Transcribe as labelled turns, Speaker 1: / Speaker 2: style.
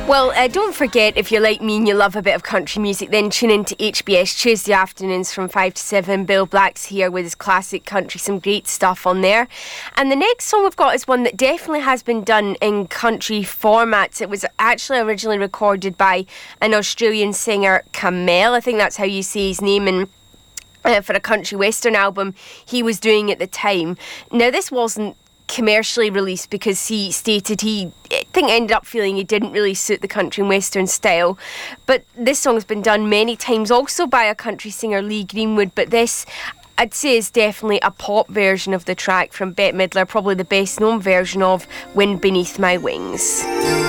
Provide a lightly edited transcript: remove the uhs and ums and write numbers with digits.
Speaker 1: Well, don't forget, if you're like me and you love a bit of country music, then tune in to HBS Tuesday afternoons from 5 to 7. Bill Black's here with his classic country, some great stuff on there. And the next song we've got is one that definitely has been done in country formats. It was actually originally recorded by an Australian singer, Kamel. I think that's how you say his name, and for a country western album he was doing at the time. Now, this wasn't commercially released because he stated ended up feeling it didn't really suit the country and western style. But this song's been done many times also by a country singer, Lee Greenwood, but this, I'd say, is definitely a pop version of the track from Bette Midler, probably the best known version of Wind Beneath My Wings.